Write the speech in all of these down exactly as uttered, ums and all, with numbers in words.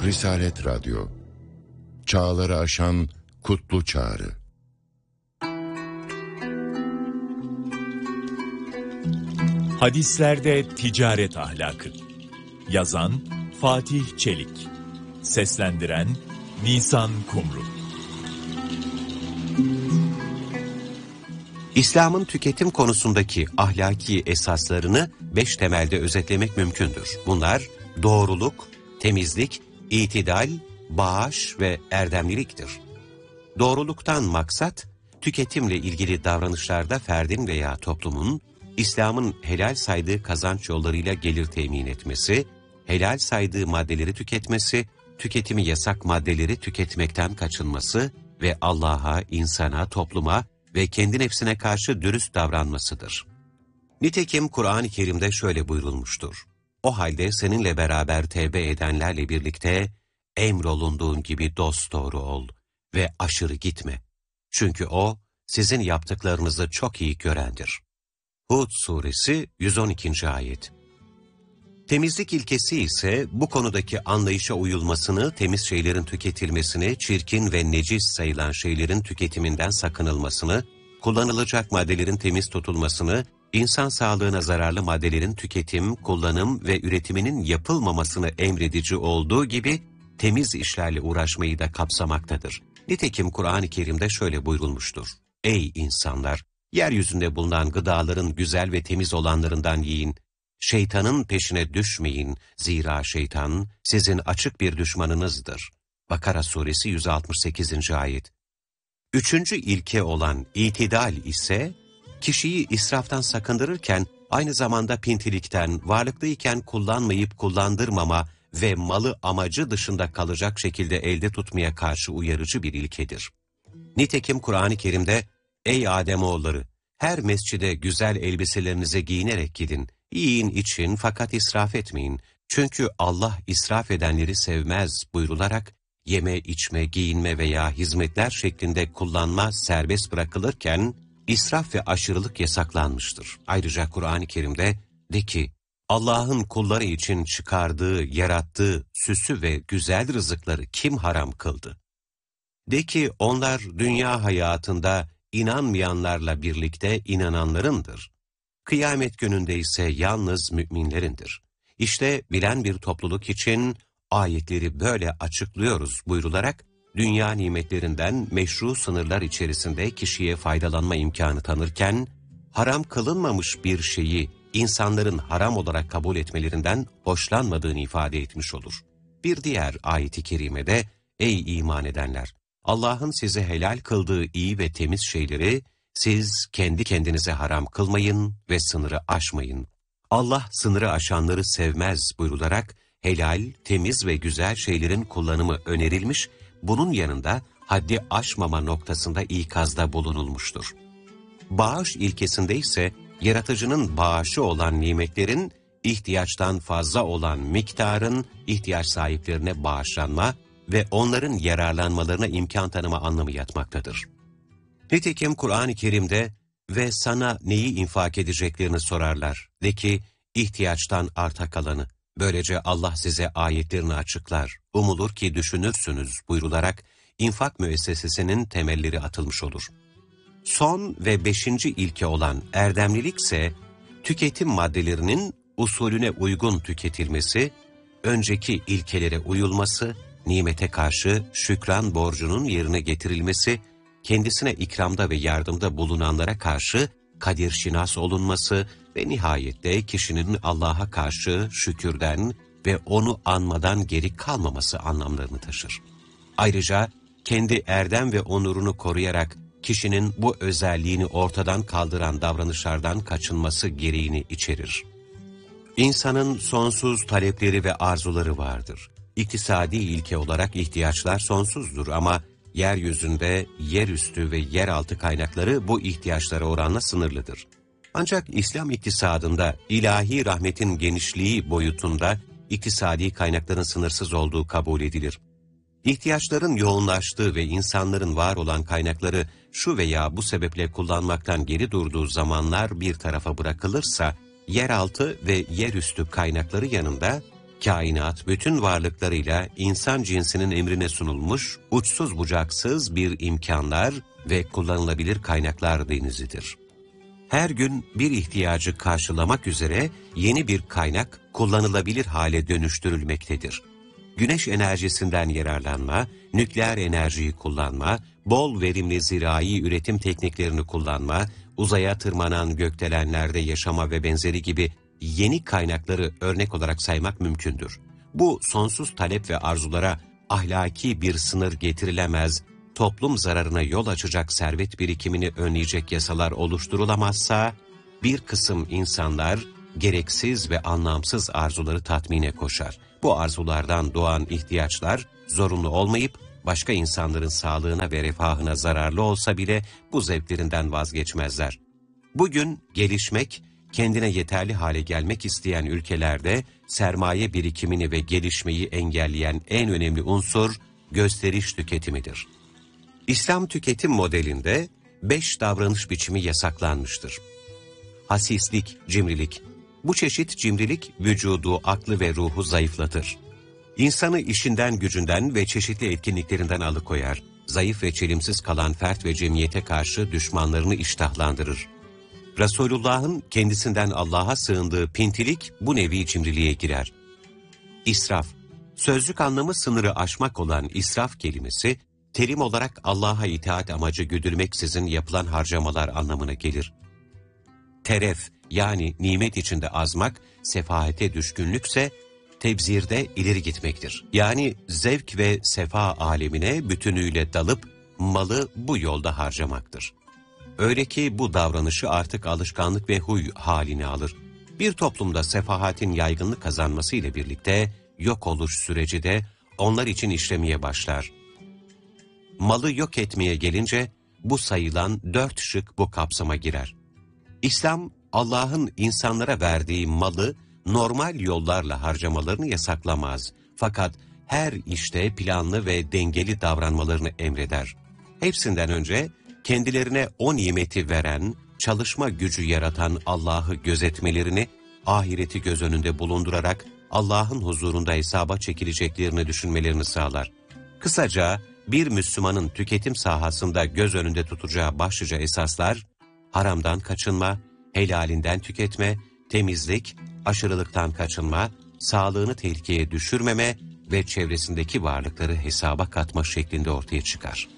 Risalet Radyo, çağları aşan kutlu çağrı. Hadislerde ticaret ahlakı. Yazan Fatih Çelik. Seslendiren Nisan Kumru. İslam'ın tüketim konusundaki ahlaki esaslarını beş temelde özetlemek mümkündür. Bunlar doğruluk, temizlik, itidal, bağış ve erdemliliktir. Doğruluktan maksat, tüketimle ilgili davranışlarda ferdin veya toplumun, İslam'ın helal saydığı kazanç yollarıyla gelir temin etmesi, helal saydığı maddeleri tüketmesi, tüketimi yasak maddeleri tüketmekten kaçınması ve Allah'a, insana, topluma ve kendi nefsine karşı dürüst davranmasıdır. Nitekim Kur'an-ı Kerim'de şöyle buyurulmuştur. O halde seninle beraber tevbe edenlerle birlikte emrolunduğun gibi dosdoğru ol ve aşırı gitme. Çünkü o sizin yaptıklarınızı çok iyi görendir. Hud suresi yüz on ikinci ayet. Temizlik ilkesi ise bu konudaki anlayışa uyulmasını, temiz şeylerin tüketilmesini, çirkin ve necis sayılan şeylerin tüketiminden sakınılmasını, kullanılacak maddelerin temiz tutulmasını, insan sağlığına zararlı maddelerin tüketim, kullanım ve üretiminin yapılmamasını emredici olduğu gibi temiz işlerle uğraşmayı da kapsamaktadır. Nitekim Kur'an-ı Kerim'de şöyle buyurulmuştur. Ey insanlar! Yeryüzünde bulunan gıdaların güzel ve temiz olanlarından yiyin. Şeytanın peşine düşmeyin. Zira şeytan sizin açık bir düşmanınızdır. Bakara suresi yüz altmış sekizinci ayet. Üçüncü ilke olan itidal ise, kişiyi israftan sakındırırken, aynı zamanda pintilikten, varlıklıyken kullanmayıp kullandırmama ve malı amacı dışında kalacak şekilde elde tutmaya karşı uyarıcı bir ilkedir. Nitekim Kur'an-ı Kerim'de, Ey Ademoğulları! Her mescide güzel elbiselerinize giyinerek gidin. Yiyin için fakat israf etmeyin. Çünkü Allah israf edenleri sevmez buyrularak, yeme, içme, giyinme veya hizmetler şeklinde kullanma serbest bırakılırken, israf ve aşırılık yasaklanmıştır. Ayrıca Kur'an-ı Kerim'de de ki, Allah'ın kulları için çıkardığı, yarattığı süsü ve güzel rızıkları kim haram kıldı? De ki onlar dünya hayatında inanmayanlarla birlikte inananlarındır. Kıyamet gününde ise yalnız müminlerindir. İşte bilen bir topluluk için ayetleri böyle açıklıyoruz buyrularak, dünya nimetlerinden meşru sınırlar içerisinde kişiye faydalanma imkanı tanırken, haram kılınmamış bir şeyi insanların haram olarak kabul etmelerinden hoşlanmadığını ifade etmiş olur. Bir diğer ayet-i kerimede, ey iman edenler! Allah'ın size helal kıldığı iyi ve temiz şeyleri siz kendi kendinize haram kılmayın ve sınırı aşmayın. Allah sınırı aşanları sevmez buyrularak helal, temiz ve güzel şeylerin kullanımı önerilmiş, bunun yanında haddi aşmama noktasında ikazda bulunulmuştur. Bağış ilkesinde ise yaratıcının bağışı olan nimetlerin ihtiyaçtan fazla olan miktarın ihtiyaç sahiplerine bağışlanma ve onların yararlanmalarına imkan tanıma anlamı yatmaktadır. Nitekim Kur'an-ı Kerim'de ve sana neyi infak edeceklerini sorarlar. De ki, ihtiyaçtan arta kalanı. Böylece Allah size ayetlerini açıklar. Umulur ki düşünürsünüz buyrularak infak müessesesinin temelleri atılmış olur. Son ve beşinci ilke olan erdemlilik ise tüketim maddelerinin usulüne uygun tüketilmesi, önceki ilkelere uyulması, nimete karşı şükran borcunun yerine getirilmesi, kendisine ikramda ve yardımda bulunanlara karşı kadir şinas olunması ve nihayette kişinin Allah'a karşı şükürden ve onu anmadan geri kalmaması anlamlarını taşır. Ayrıca kendi erdem ve onurunu koruyarak kişinin bu özelliğini ortadan kaldıran davranışlardan kaçınması gereğini içerir. İnsanın sonsuz talepleri ve arzuları vardır. İktisadi ilke olarak ihtiyaçlar sonsuzdur ama yeryüzünde yerüstü ve yeraltı kaynakları bu ihtiyaçlara oranla sınırlıdır. Ancak İslam iktisadında ilahi rahmetin genişliği boyutunda iktisadi kaynakların sınırsız olduğu kabul edilir. İhtiyaçların yoğunlaştığı ve insanların var olan kaynakları şu veya bu sebeple kullanmaktan geri durduğu zamanlar bir tarafa bırakılırsa, yeraltı ve yerüstü kaynakları yanında Kainat bütün varlıklarıyla insan cinsinin emrine sunulmuş, uçsuz bucaksız bir imkanlar ve kullanılabilir kaynaklar denizidir. Her gün bir ihtiyacı karşılamak üzere yeni bir kaynak kullanılabilir hale dönüştürülmektedir. Güneş enerjisinden yararlanma, nükleer enerjiyi kullanma, bol verimli zirai üretim tekniklerini kullanma, uzaya tırmanan gökdelenlerde yaşama ve benzeri gibi yeni kaynakları örnek olarak saymak mümkündür. Bu sonsuz talep ve arzulara ahlaki bir sınır getirilemez, toplum zararına yol açacak servet birikimini önleyecek yasalar oluşturulamazsa, bir kısım insanlar gereksiz ve anlamsız arzuları tatmine koşar. Bu arzulardan doğan ihtiyaçlar zorunlu olmayıp, başka insanların sağlığına ve refahına zararlı olsa bile bu zevklerinden vazgeçmezler. Bugün gelişmek, kendine yeterli hale gelmek isteyen ülkelerde sermaye birikimini ve gelişmeyi engelleyen en önemli unsur gösteriş tüketimidir. İslam tüketim modelinde beş davranış biçimi yasaklanmıştır. Hasislik, cimrilik. Bu çeşit cimrilik vücudu, aklı ve ruhu zayıflatır. İnsanı işinden, gücünden ve çeşitli etkinliklerinden alıkoyar. Zayıf ve çelimsiz kalan fert ve cemiyete karşı düşmanlarını iştahlandırır. Resulullah'ın kendisinden Allah'a sığındığı pintilik bu nevi cimriliğe girer. İsraf, sözlük anlamı sınırı aşmak olan israf kelimesi, terim olarak Allah'a itaat amacı güdülmeksizin yapılan harcamalar anlamına gelir. Teref, yani nimet içinde azmak, sefahete düşkünlükse, tebzirde ileri gitmektir. Yani zevk ve sefa alemine bütünüyle dalıp, malı bu yolda harcamaktır. Öyle ki bu davranışı artık alışkanlık ve huy halini alır. Bir toplumda sefahatin yaygınlık kazanması ile birlikte yok oluş süreci de onlar için işlemeye başlar. Malı yok etmeye gelince bu sayılan dört şık bu kapsama girer. İslam, Allah'ın insanlara verdiği malı normal yollarla harcamalarını yasaklamaz. Fakat her işte planlı ve dengeli davranmalarını emreder. Hepsinden önce kendilerine o nimeti veren, çalışma gücü yaratan Allah'ı gözetmelerini, ahireti göz önünde bulundurarak Allah'ın huzurunda hesaba çekileceklerini düşünmelerini sağlar. Kısaca bir Müslümanın tüketim sahasında göz önünde tutacağı başlıca esaslar, haramdan kaçınma, helalinden tüketme, temizlik, aşırılıktan kaçınma, sağlığını tehlikeye düşürmeme ve çevresindeki varlıkları hesaba katma şeklinde ortaya çıkar.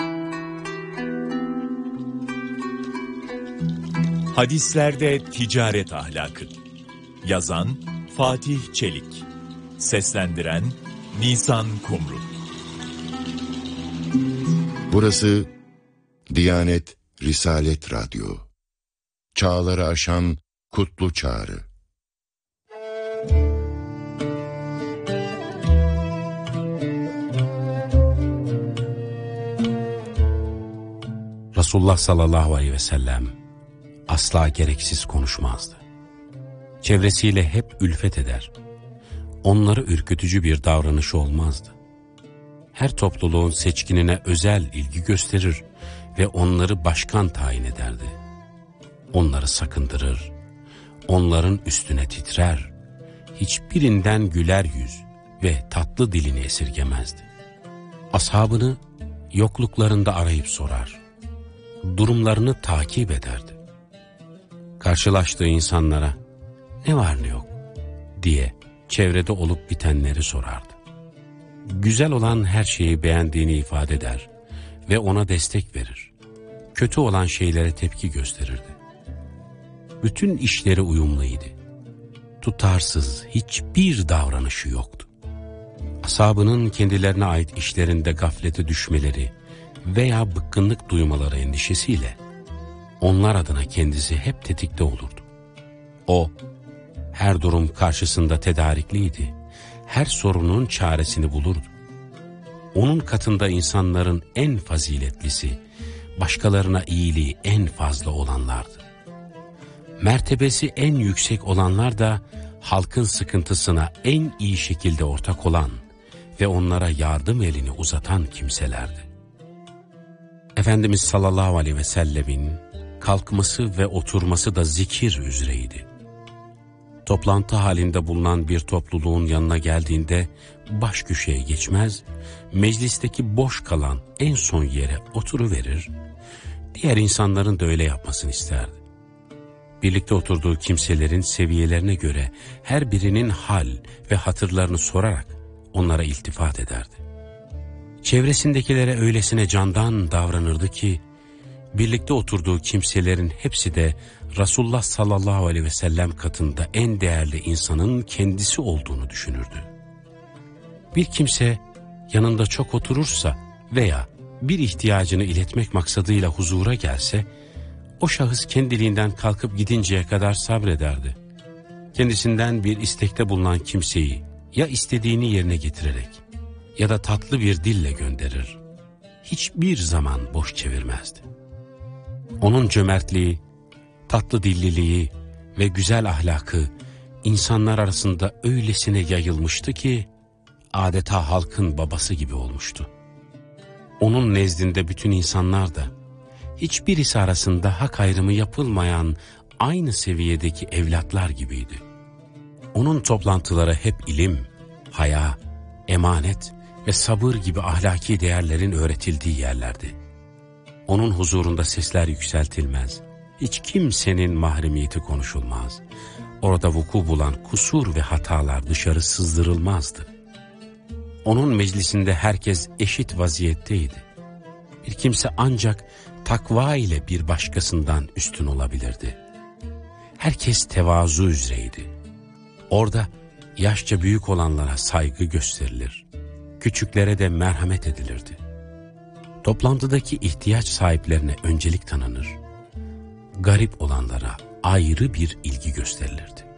Hadislerde ticaret ahlakı. Yazan Fatih Çelik. Seslendiren Nisan Kumru. Burası Diyanet Risalet Radyo. Çağları aşan kutlu çağrı. Resulullah sallallahu aleyhi ve sellem asla gereksiz konuşmazdı. Çevresiyle hep ülfet eder. Onları ürkütücü bir davranışı olmazdı. Her topluluğun seçkinine özel ilgi gösterir ve onları başkan tayin ederdi. Onları sakındırır, onların üstüne titrer, hiçbirinden güler yüz ve tatlı dilini esirgemezdi. Ashabını yokluklarında arayıp sorar, durumlarını takip ederdi. Karşılaştığı insanlara ne var ne yok diye çevrede olup bitenleri sorardı. Güzel olan her şeyi beğendiğini ifade eder ve ona destek verir. Kötü olan şeylere tepki gösterirdi. Bütün işleri uyumluydu. Tutarsız hiçbir davranışı yoktu. Ashabının kendilerine ait işlerinde gaflete düşmeleri veya bıkkınlık duymaları endişesiyle onlar adına kendisi hep tetikte olurdu. O, her durum karşısında tedarikliydi. Her sorunun çaresini bulurdu. Onun katında insanların en faziletlisi, başkalarına iyiliği en fazla olanlardı. Mertebesi en yüksek olanlar da halkın sıkıntısına en iyi şekilde ortak olan ve onlara yardım elini uzatan kimselerdi. Efendimiz sallallahu aleyhi ve sellemin kalkması ve oturması da zikir üzereydi. Toplantı halinde bulunan bir topluluğun yanına geldiğinde baş köşeye geçmez, meclisteki boş kalan en son yere oturuverir, diğer insanların da öyle yapmasını isterdi. Birlikte oturduğu kimselerin seviyelerine göre her birinin hal ve hatırlarını sorarak onlara iltifat ederdi. Çevresindekilere öylesine candan davranırdı ki, birlikte oturduğu kimselerin hepsi de Resulullah sallallahu aleyhi ve sellem katında en değerli insanın kendisi olduğunu düşünürdü. Bir kimse yanında çok oturursa veya bir ihtiyacını iletmek maksadıyla huzura gelse, o şahıs kendiliğinden kalkıp gidinceye kadar sabrederdi. Kendisinden bir istekte bulunan kimseyi ya istediğini yerine getirerek ya da tatlı bir dille gönderir. Hiçbir zaman boş çevirmezdi. Onun cömertliği, tatlı dilliliği ve güzel ahlakı insanlar arasında öylesine yayılmıştı ki adeta halkın babası gibi olmuştu. Onun nezdinde bütün insanlar da hiçbirisi arasında hak ayrımı yapılmayan aynı seviyedeki evlatlar gibiydi. Onun toplantıları hep ilim, haya, emanet ve sabır gibi ahlaki değerlerin öğretildiği yerlerdi. Onun huzurunda sesler yükseltilmez, hiç kimsenin mahremiyeti konuşulmaz. Orada vuku bulan kusur ve hatalar dışarı sızdırılmazdı. Onun meclisinde herkes eşit vaziyetteydi. Bir kimse ancak takva ile bir başkasından üstün olabilirdi. Herkes tevazu üzereydi. Orada yaşça büyük olanlara saygı gösterilir, küçüklere de merhamet edilirdi. Toplantıdaki ihtiyaç sahiplerine öncelik tanınır, garip olanlara ayrı bir ilgi gösterilirdi.